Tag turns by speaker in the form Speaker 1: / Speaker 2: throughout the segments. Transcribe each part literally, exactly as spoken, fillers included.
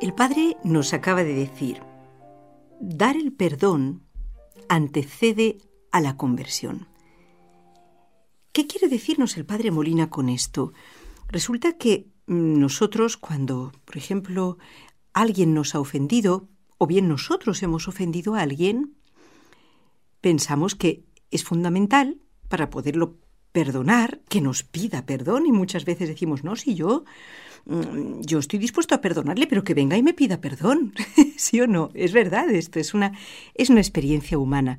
Speaker 1: El Padre nos acaba de decir, dar el perdón antecede a la conversión. ¿Qué quiere decirnos el Padre Molina con esto? Resulta que nosotros cuando, por ejemplo, alguien nos ha ofendido, o bien nosotros hemos ofendido a alguien, pensamos que es fundamental para poderlo perdonar, que nos pida perdón, y muchas veces decimos, no, si yo, yo estoy dispuesto a perdonarle, pero que venga y me pida perdón. ¿Sí o no? Es verdad, esto es una, es una experiencia humana.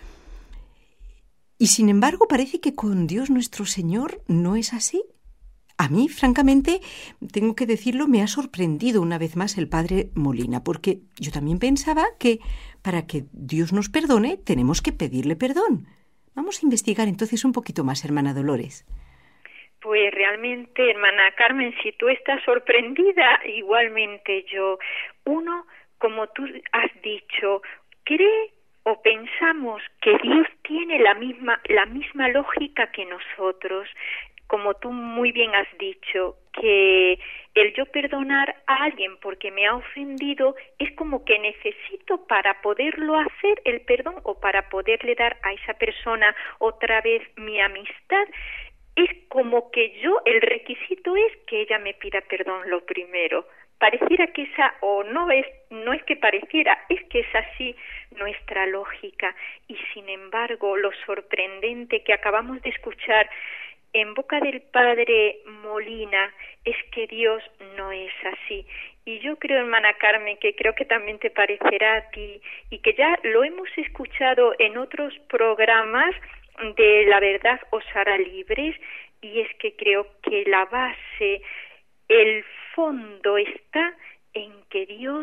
Speaker 1: Y sin embargo, parece que con Dios nuestro Señor no es así. A mí, francamente, tengo que decirlo, me ha sorprendido una vez más el Padre Molina, porque yo también pensaba que para que Dios nos perdone tenemos que pedirle perdón. Vamos a investigar entonces un poquito más, hermana Dolores.
Speaker 2: Pues realmente, hermana Carmen, si tú estás sorprendida, igualmente yo. Uno, como tú has dicho, cree o pensamos que Dios tiene la misma, la misma lógica que nosotros. Como tú muy bien has dicho, que el yo perdonar a alguien porque me ha ofendido es como que necesito para poderlo hacer el perdón o para poderle dar a esa persona otra vez mi amistad. Es como que yo, el requisito es que ella me pida perdón lo primero. Pareciera que esa, o no es, no es que pareciera, es que es así nuestra lógica. Y sin embargo, lo sorprendente que acabamos de escuchar en boca del Padre Molina es que Dios no es así. Y yo creo, hermana Carmen, que creo que también te parecerá a ti, y que ya lo hemos escuchado en otros programas de La Verdad os hará libres, y es que creo que la base, el fondo está en que Dios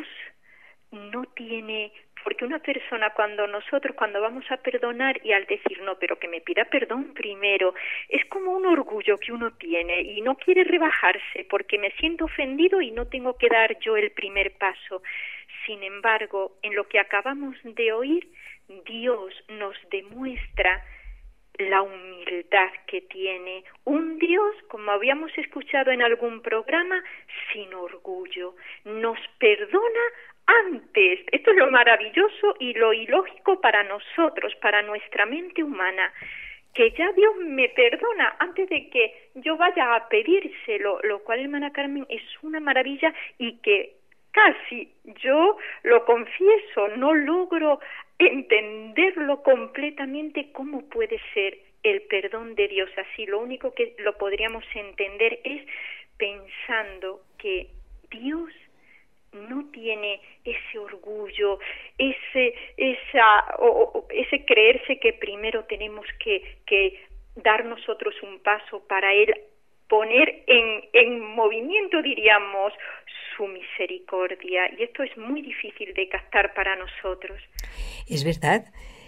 Speaker 2: no tiene... Porque una persona, cuando nosotros, cuando vamos a perdonar y al decir no, pero que me pida perdón primero, es como un orgullo que uno tiene y no quiere rebajarse porque me siento ofendido y no tengo que dar yo el primer paso. Sin embargo, en lo que acabamos de oír, Dios nos demuestra la humildad que tiene. Un Dios, como habíamos escuchado en algún programa, sin orgullo. Nos perdona antes. Esto es lo maravilloso y lo ilógico para nosotros, para nuestra mente humana, que ya Dios me perdona antes de que yo vaya a pedírselo, lo cual, hermana Carmen, es una maravilla y que casi, yo lo confieso, no logro entenderlo completamente cómo puede ser el perdón de Dios así. Lo único que lo podríamos entender es pensando que Dios no tiene ese orgullo, ese esa o, o, ese creerse que primero tenemos que, que dar nosotros un paso para Él poner en, en movimiento, diríamos, su misericordia. Y esto es muy difícil de captar para nosotros.
Speaker 1: Es verdad.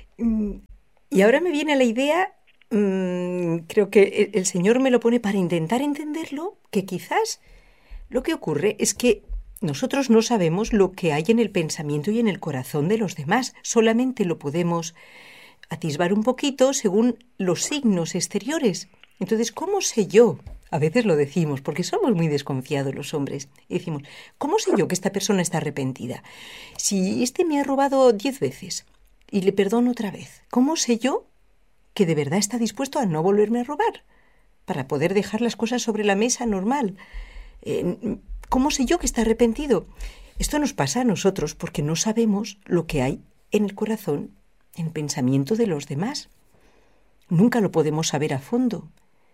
Speaker 1: Y ahora me viene la idea, mmm, creo que el Señor me lo pone para intentar entenderlo, que quizás lo que ocurre es que nosotros no sabemos lo que hay en el pensamiento y en el corazón de los demás. Solamente lo podemos atisbar un poquito según los signos exteriores. Entonces, ¿cómo sé yo? A veces lo decimos, porque somos muy desconfiados los hombres. Y decimos, ¿cómo sé yo que esta persona está arrepentida? Si este me ha robado diez veces y le perdono otra vez, ¿cómo sé yo que de verdad está dispuesto a no volverme a robar? Para poder dejar las cosas sobre la mesa normal. Eh, ¿Cómo sé yo que está arrepentido? Esto nos pasa a nosotros porque no sabemos lo que hay en el corazón, en el pensamiento de los demás. Nunca lo podemos saber a fondo.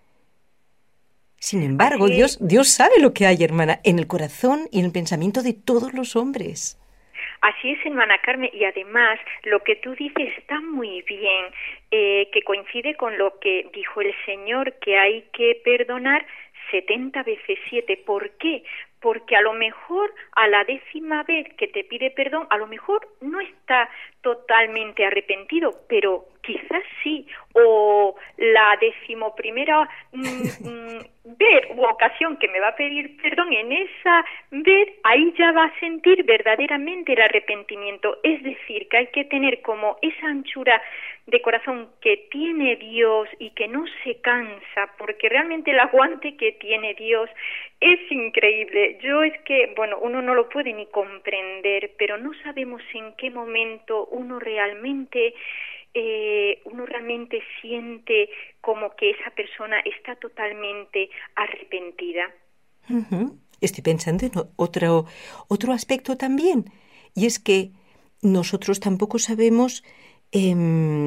Speaker 1: Sin embargo, Dios, Dios sabe lo que hay, hermana, en el corazón y en el pensamiento de todos los hombres.
Speaker 2: Así es, hermana Carmen, y además lo que tú dices está muy bien, eh, que coincide con lo que dijo el Señor, que hay que perdonar setenta veces siete. ¿Por qué? Porque a lo mejor a la décima vez que te pide perdón, a lo mejor no está totalmente arrepentido, pero quizás sí, o la decimoprimera mm, ver u ocasión que me va a pedir perdón, en esa ver, ahí ya va a sentir verdaderamente el arrepentimiento. Es decir, que hay que tener como esa anchura de corazón que tiene Dios y que no se cansa, porque realmente el aguante que tiene Dios es increíble. Yo es que, bueno, uno no lo puede ni comprender, pero no sabemos en qué momento uno realmente Eh, uno realmente siente como que esa persona está totalmente arrepentida.
Speaker 1: Uh-huh. Estoy pensando en otro, otro aspecto también, y es que nosotros tampoco sabemos eh,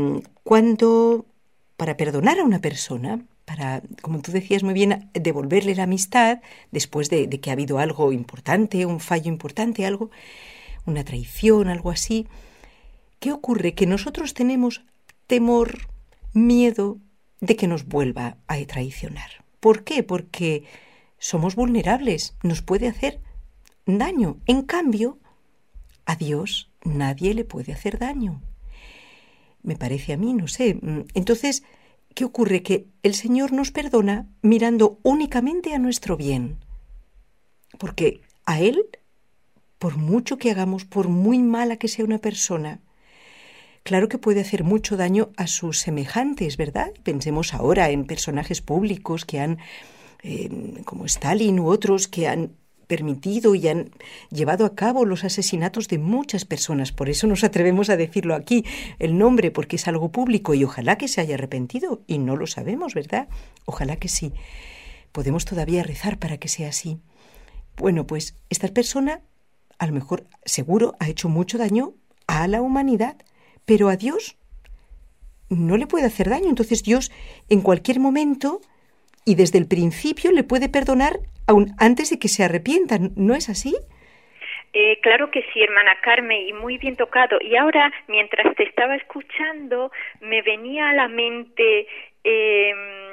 Speaker 1: cuándo, para perdonar a una persona, para, como tú decías muy bien, devolverle la amistad después de, de que ha habido algo importante, un fallo importante, algo, una traición, algo así. ¿Qué ocurre? Que nosotros tenemos temor, miedo de que nos vuelva a traicionar. ¿Por qué? Porque somos vulnerables, nos puede hacer daño. En cambio, a Dios nadie le puede hacer daño. Me parece a mí, no sé. Entonces, ¿qué ocurre? Que el Señor nos perdona mirando únicamente a nuestro bien. Porque a Él, por mucho que hagamos, por muy mala que sea una persona, claro que puede hacer mucho daño a sus semejantes, ¿verdad? Pensemos ahora en personajes públicos que han, eh, como Stalin u otros, que han permitido y han llevado a cabo los asesinatos de muchas personas. Por eso nos atrevemos a decirlo aquí, el nombre, porque es algo público y ojalá que se haya arrepentido. Y no lo sabemos, ¿verdad? Ojalá que sí. Podemos todavía rezar para que sea así. Bueno, pues esta persona, a lo mejor, seguro, ha hecho mucho daño a la humanidad. Pero a Dios no le puede hacer daño. Entonces Dios en cualquier momento y desde el principio le puede perdonar aún antes de que se arrepienta. ¿No es así?
Speaker 2: Eh, claro que sí, hermana Carmen, y muy bien tocado. Y ahora, mientras te estaba escuchando, me venía a la mente eh,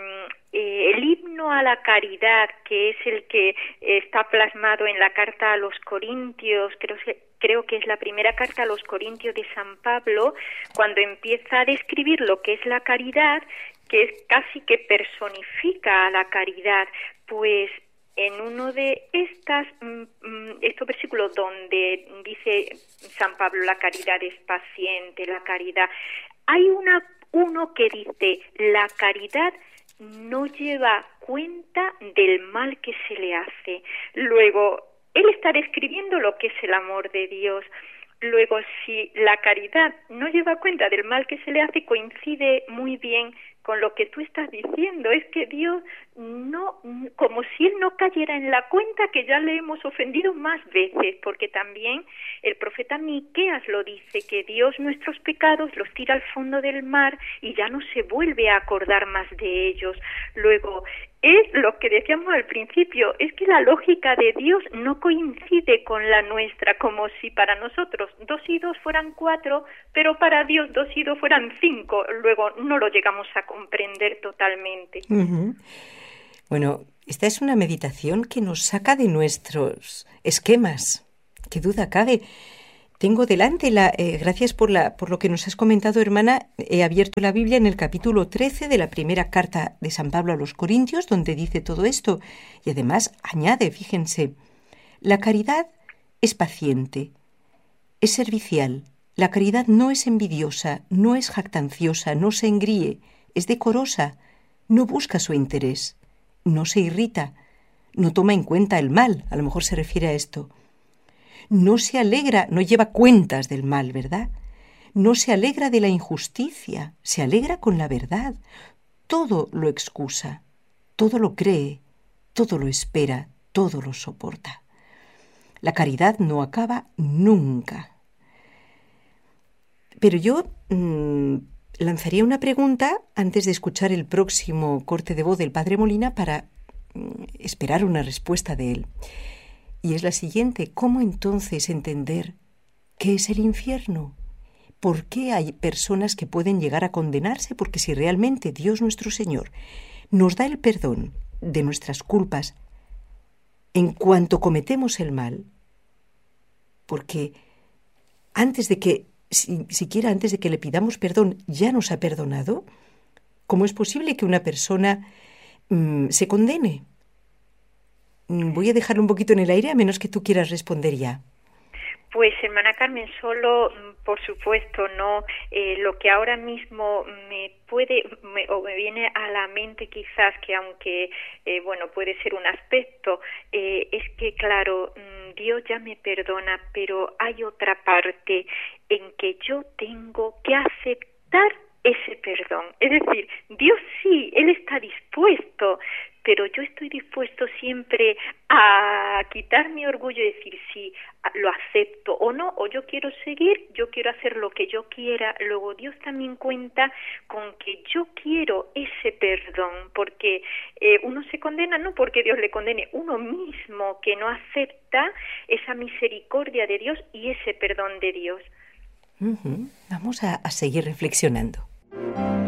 Speaker 2: eh, el himno a la caridad, que es el que está plasmado en la carta a los Corintios, creo que Creo que es la primera carta a los Corintios de San Pablo, cuando empieza a describir lo que es la caridad, que es casi que personifica a la caridad. Pues en uno de estas estos versículos donde dice San Pablo, la caridad es paciente, la caridad, hay una uno que dice, la caridad no lleva cuenta del mal que se le hace. Luego, él está describiendo lo que es el amor de Dios. Luego, si la caridad no lleva cuenta del mal que se le hace, coincide muy bien con lo que tú estás diciendo. Es que Dios no, como si Él no cayera en la cuenta que ya le hemos ofendido más veces, porque también el profeta Miqueas lo dice, que Dios nuestros pecados los tira al fondo del mar y ya no se vuelve a acordar más de ellos. Luego, es lo que decíamos al principio, es que la lógica de Dios no coincide con la nuestra, como si para nosotros dos y dos fueran cuatro, pero para Dios dos y dos fueran cinco. Luego no lo llegamos a comprender totalmente.
Speaker 1: Uh-huh. Bueno, esta es una meditación que nos saca de nuestros esquemas. ¿Qué duda cabe? Tengo delante, la, eh, gracias por, la, por lo que nos has comentado, hermana, he abierto la Biblia en el capítulo trece de la primera carta de San Pablo a los Corintios, donde dice todo esto. Y además añade, fíjense, la caridad es paciente, es servicial, la caridad no es envidiosa, no es jactanciosa, no se engríe, es decorosa, no busca su interés, no se irrita, no toma en cuenta el mal, a lo mejor se refiere a esto. No se alegra, no lleva cuentas del mal, ¿verdad? No se alegra de la injusticia, se alegra con la verdad. Todo lo excusa, todo lo cree, todo lo espera, todo lo soporta. La caridad no acaba nunca. Pero yo mmm, lanzaría una pregunta antes de escuchar el próximo corte de voz del Padre Molina para mmm, esperar una respuesta de él. Y es la siguiente: ¿cómo entonces entender qué es el infierno? ¿Por qué hay personas que pueden llegar a condenarse? Porque si realmente Dios nuestro Señor nos da el perdón de nuestras culpas en cuanto cometemos el mal, porque antes de que si, siquiera antes de que le pidamos perdón, ya nos ha perdonado? ¿Cómo es posible que una persona mmm, se condene? Voy a dejarlo un poquito en el aire, a menos que tú quieras responder ya.
Speaker 2: Pues, hermana Carmen, solo, por supuesto, no eh, lo que ahora mismo me puede me, o me viene a la mente quizás, que aunque eh, bueno, puede ser un aspecto, eh, es que claro, Dios ya me perdona, pero hay otra parte en que yo tengo que aceptar ese perdón. Es decir, Dios sí, Él está dispuesto, pero yo estoy dispuesto siempre a quitar mi orgullo y decir sí, lo acepto o no, o yo quiero seguir, yo quiero hacer lo que yo quiera. Luego Dios también cuenta con que yo quiero ese perdón, porque eh, uno se condena no porque Dios le condene, uno mismo que no acepta esa misericordia de Dios y ese perdón de Dios.
Speaker 1: Uh-huh. Vamos a, a seguir reflexionando.